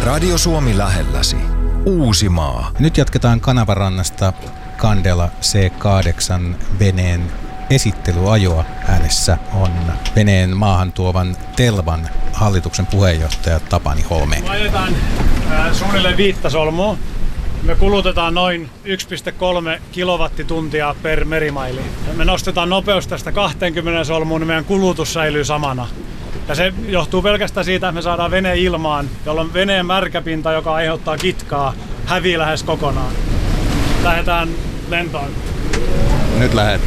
Radio Suomi lähelläsi. Uusimaa. Nyt jatketaan Kanavarannasta Candela C8 veneen esittelyajoa. Äänessä on veneen maahan tuovan Telvan hallituksen puheenjohtaja Tapani Holme. Me ajetaan suunnilleen 5 solmua. Me kulutetaan noin 1,3 kilowattituntia per merimaili. Me nostetaan nopeus tästä 20 solmuun, niin meidän kulutus säilyy samana. Ja se johtuu pelkästään siitä, että me saadaan vene ilmaan, jolloin veneen märkäpinta, joka aiheuttaa kitkaa, hävii lähes kokonaan. Lähdetään lentoon. Nyt lähdet.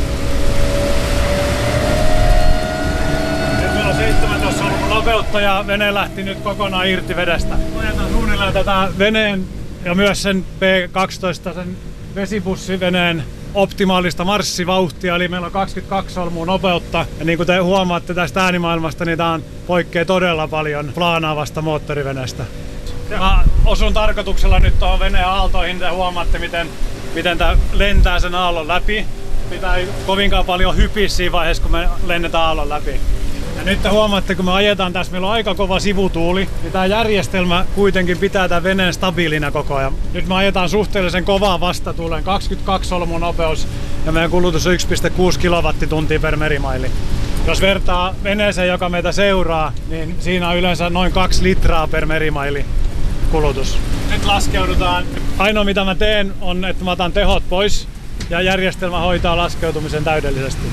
Nyt meillä on 17 solmun nopeutta ja vene lähti nyt kokonaan irti vedestä. Ajetaan suunnilleen tätä veneen ja myös sen P12, sen vesibussiveneen optimaalista marssivauhtia, eli meillä on 22 solmua nopeutta. Ja niin kuin te huomaatte tästä äänimaailmasta, niin tämä poikkeaa todella paljon plaanaavasta moottoriveneestä. Mä osun tarkoituksella nyt tuohon veneen aaltoihin, te huomaatte miten tämä lentää sen aallon läpi. Pitää kovinkaan paljon hypiä siinä vaiheessa, kun me lennetään aallon läpi. Ja nyt te huomaatte, kun me ajetaan tässä, meillä on aika kova sivutuuli, niin tämä järjestelmä kuitenkin pitää tämän veneen stabiilina koko ajan. Nyt me ajetaan suhteellisen kovaa vastatuuleen, 22 solmun nopeus ja meidän kulutus on 1,6 kilowattituntia per merimaili. Jos vertaa veneeseen, joka meitä seuraa, niin siinä on yleensä noin 2 litraa per merimaili kulutus. Nyt laskeudutaan. Ainoa mitä mä teen on, että mä otan tehot pois ja järjestelmä hoitaa laskeutumisen täydellisesti.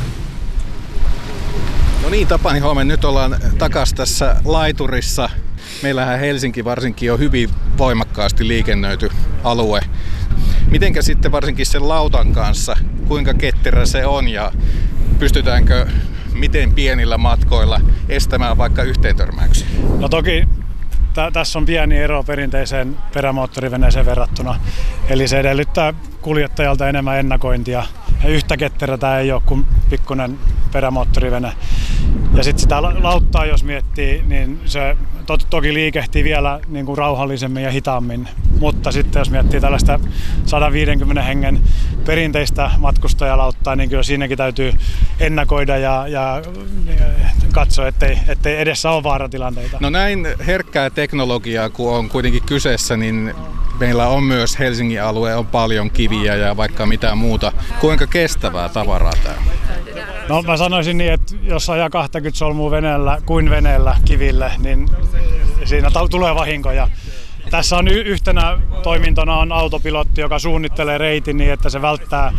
No niin, Tapani Holme, nyt ollaan takas tässä laiturissa. Meillähän Helsinki varsinkin on hyvin voimakkaasti liikennöity alue. Mitenkä sitten varsinkin sen lautan kanssa, kuinka ketterä se on ja pystytäänkö miten pienillä matkoilla estämään vaikka yhteentörmäyksiä? No toki tässä on pieni ero perinteiseen perämoottoriveneeseen verrattuna. Eli se edellyttää kuljettajalta enemmän ennakointia. Ja yhtä ketterä tämä ei ole kuin pikkuinen perämoottorivene. Ja sitten sitä lauttaa jos miettii, niin se toki liikehtii vielä niin kuin rauhallisemmin ja hitaammin. Mutta sitten jos miettii tällaista 150 hengen perinteistä matkustajalauttaa, niin kyllä siinäkin täytyy ennakoida ja katsoa, ettei edessä ole vaaratilanteita. No näin herkkää teknologiaa, kun on kuitenkin kyseessä, niin meillä on myös Helsingin alue, on paljon kiviä ja vaikka mitä muuta. Kuinka kestävää tavaraa tämä? No mä sanoisin niin, että jos ajaa 20 solmua veneellä kiville, niin siinä tulee vahinkoja. Tässä on yhtenä toimintona on autopilotti, joka suunnittelee reitin niin, että se välttää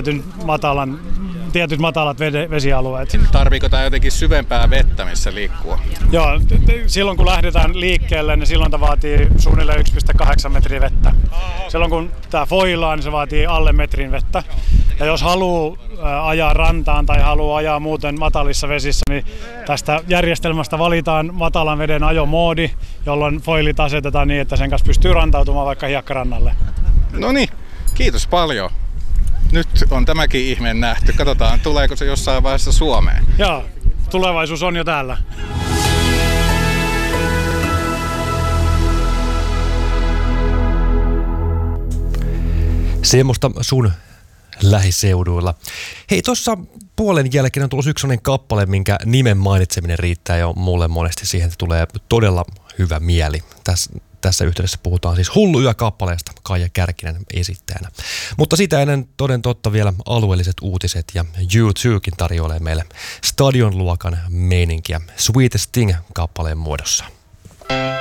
tietyt matalat vesialueet. Tarviiko tämä jotenkin syvempää vettä, missä liikkua? Joo, silloin kun lähdetään liikkeelle, niin silloin tämä vaatii suunnilleen 1,8 metriä vettä. Silloin kun tämä foilaa, niin se vaatii alle metrin vettä. Ja jos haluaa ajaa rantaan tai haluaa ajaa muuten matalissa vesissä, niin tästä järjestelmästä valitaan matalan veden ajomoodi, jolloin foilit asetetaan niin, että sen kanssa pystyy rantautumaan vaikka hiekkarannalle. No niin, kiitos paljon. Nyt on tämäkin ihme nähty. Katsotaan, tuleeko se jossain vaiheessa Suomeen. Joo, tulevaisuus on jo täällä. Semmoista sun lähiseuduilla. Hei, tuossa puolen jälkeen on tullut yksi sellainen kappale, minkä nimen mainitseminen riittää jo mulle monesti siihen, että tulee todella hyvä mieli. Tässä yhteydessä puhutaan siis Hullu yö-kappaleesta Kaija Kärkinen esittäjänä. Mutta sitä ennen toden totta vielä alueelliset uutiset ja U2kin tarjoilee meille stadionluokan meininkiä Sweetest Thing -kappaleen muodossa.